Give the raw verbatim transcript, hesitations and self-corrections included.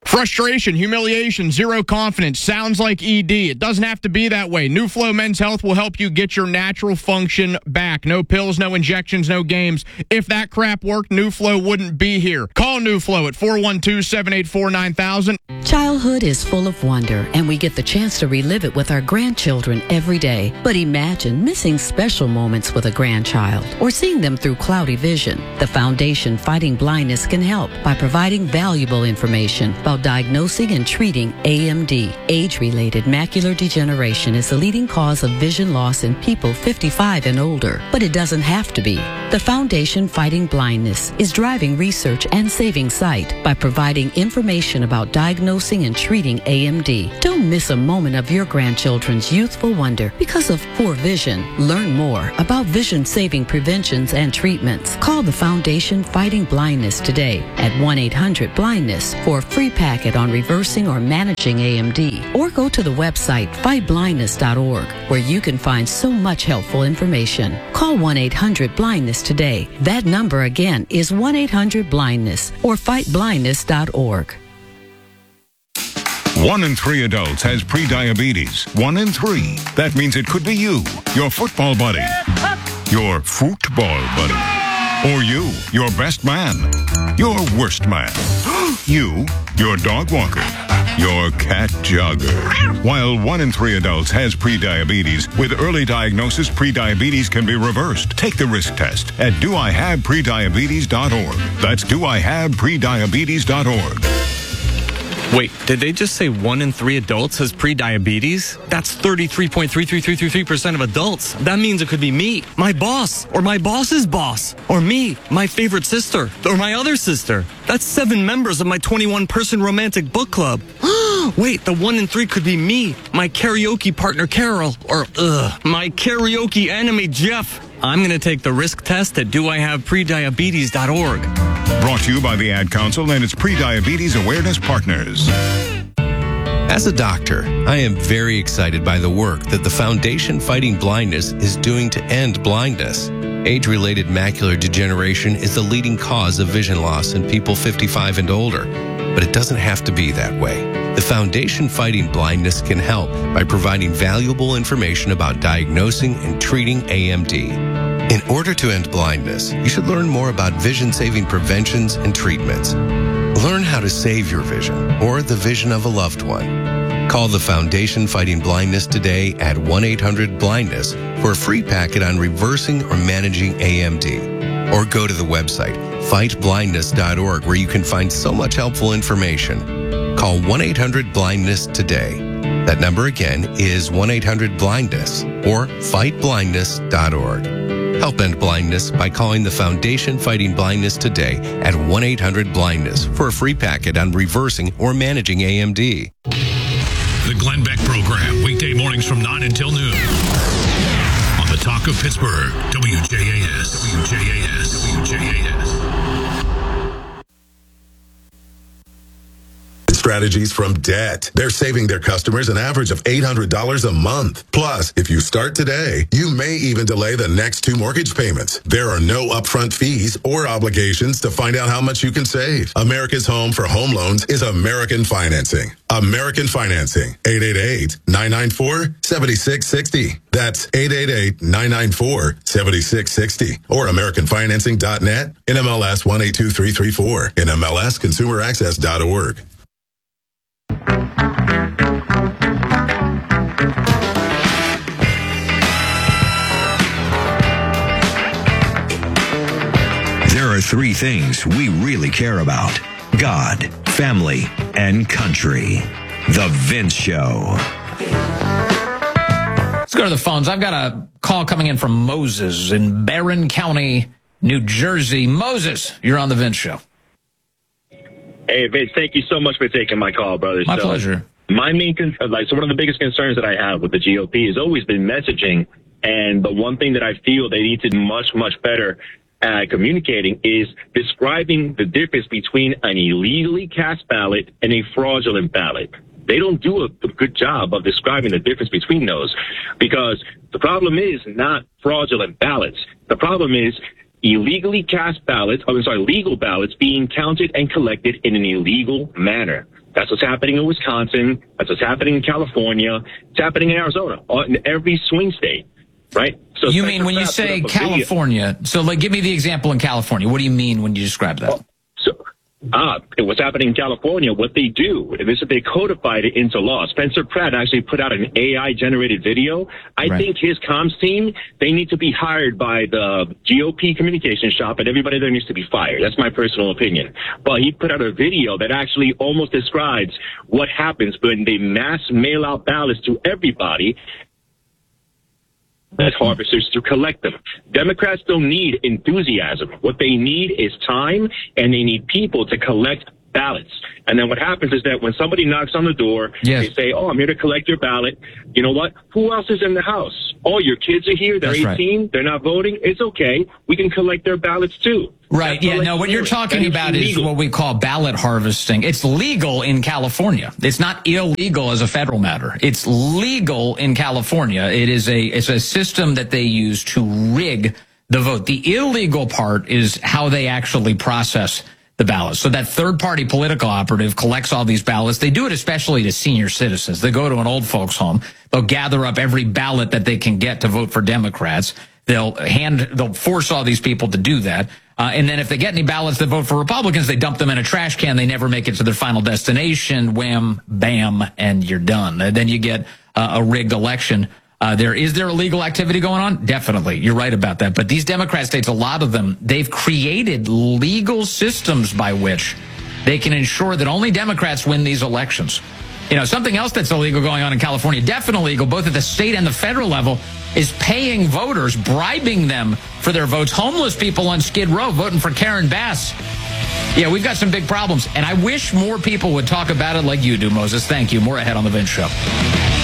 Frustration, humiliation, zero confidence. Sounds like E D. It doesn't have to be that way. NuFlow Men's Health will help you get your natural function back. No pills, no injections, no games. If that crap worked, NuFlow wouldn't be here. Call NuFlow at four one two, seven eight four, nine thousand. Childhood is full of wonder, and we get the chance to relive it with our grandchildren every day. But imagine missing special moments with a grandchild or seeing them through cloudy vision. The Foundation Fighting Blindness can help by providing valuable information about diagnosing and treating A M D. Age-related macular degeneration is the leading cause of vision loss in people fifty-five and older, but it doesn't have to be. The Foundation Fighting Blindness is driving research and saving sight by providing information about diagnosing and treating A M D. Don't miss a moment of your grandchildren's youthful wonder because of poor vision. Learn more about vision-saving preventions and treatments. Call the Foundation Fighting Blindness today at one eight hundred blindness for a free packet on reversing or managing A M D. Or go to the website fight blindness dot org where you can find so much helpful information. Call one eight hundred blindness today. That number again is one eight hundred blindness or fight blindness dot org. One in three adults has prediabetes. One in three. That means it could be you, your football buddy, your football buddy, or you, your best man, your worst man, you, your dog walker, your cat jogger. While one in three adults has prediabetes, with early diagnosis, prediabetes can be reversed. Take the risk test at do I have prediabetes dot org. That's do I have prediabetes dot org. Wait, did they just say one in three adults has prediabetes? That's thirty-three point three three three three three percent of adults. That means it could be me, my boss, or my boss's boss, or me, my favorite sister, or my other sister. That's seven members of my twenty-one person romantic book club. Wait, the one in three could be me, my karaoke partner Carol, or ugh, my karaoke enemy Jeff. I'm going to take the risk test at do I have prediabetes dot org. Brought to you by the Ad Council and its Prediabetes Awareness Partners. As a doctor, I am very excited by the work that the Foundation Fighting Blindness is doing to end blindness. Age-related macular degeneration is the leading cause of vision loss in people fifty-five and older, but it doesn't have to be that way. The Foundation Fighting Blindness can help by providing valuable information about diagnosing and treating A M D. In order to end blindness, you should learn more about vision-saving preventions and treatments. Learn how to save your vision or the vision of a loved one. Call the Foundation Fighting Blindness today at one eight hundred blindness for a free packet on reversing or managing A M D. Or go to the website fight blindness dot org where you can find so much helpful information. Call one eight hundred blindness today. That number again is one eight hundred blindness or fight blindness dot org. Help end blindness by calling the Foundation Fighting Blindness today at one eight hundred blindness for a free packet on reversing or managing A M D. The Glenn Beck Program, weekday mornings from nine until noon. On the Talk of Pittsburgh, W J A S, W J A S, W J A S. Strategies from Debt. They're saving their customers an average of eight hundred dollars a month. Plus, if you start today, you may even delay the next two mortgage payments. There are no upfront fees or obligations to find out how much you can save. America's home for home loans is American Financing. American Financing. eight eight eight, nine nine four, seven six six zero. That's eight eight eight, nine nine four, seven six six zero. Or American Financing dot net, N M L S one eight two three three four, N M L S consumer access dot org. There are three things we really care about: God, family, and country. The Vince Show. Let's go to the phones. I've got a call coming in from Moses in Barron County, New Jersey. Moses, you're on the Vince Show. Hey, Vince, thank you so much for taking my call, brother. My so, pleasure. My main, con- like, so one of the biggest concerns that I have with the G O P has always been messaging. And the one thing that I feel they need to do much, much better at communicating is describing the difference between an illegally cast ballot and a fraudulent ballot. They don't do a, a good job of describing the difference between those, because the problem is not fraudulent ballots. The problem is illegally cast ballots, I'm sorry, legal ballots being counted and collected in an illegal manner. That's what's happening in Wisconsin. That's what's happening in California. It's happening in Arizona, in every swing state, right? So you mean when you say California, so like give me the example in California. What do you mean when you describe that? Oh, so, ah, what's happening in California, what they do, and this is they codified it into law. Spencer Pratt actually put out an A I-generated video. I right. think his comms team, they need to be hired by the G O P communication shop, and everybody there needs to be fired. That's my personal opinion. But he put out a video that actually almost describes what happens when they mass mail out ballots to everybody as harvesters to collect them. Democrats don't need enthusiasm. What they need is time, and they need people to collect ballots. And then what happens is that when somebody knocks on the door, yes. they say, oh, I'm here to collect your ballot. You know what? Who else is in the house? Oh, your kids are here. They're That's eighteen. Right. They're not voting. It's okay. We can collect their ballots too. Right. That's yeah. No, what you're talking about is what we call ballot harvesting. It's legal in California. It's not illegal as a federal matter. It's legal in California. It is a, it's a system that they use to rig the vote. The illegal part is how they actually process the ballots. So that third-party political operative collects all these ballots. They do it especially to senior citizens. They go to an old folks' home. They'll gather up every ballot that they can get to vote for Democrats. They'll hand, they'll force all these people to do that. Uh, and then if they get any ballots that vote for Republicans, they dump them in a trash can. They never make it to their final destination. Wham, bam, and you're done. And then you get uh, a rigged election. Uh, there is there illegal activity going on? Definitely. You're right about that. But these Democrat states, a lot of them, they've created legal systems by which they can ensure that only Democrats win these elections. You know, something else that's illegal going on in California, definitely illegal, both at the state and the federal level, is paying voters, bribing them for their votes. Homeless people on Skid Row voting for Karen Bass. Yeah, we've got some big problems. And I wish more people would talk about it like you do, Moses. Thank you. More ahead on The Vince Show.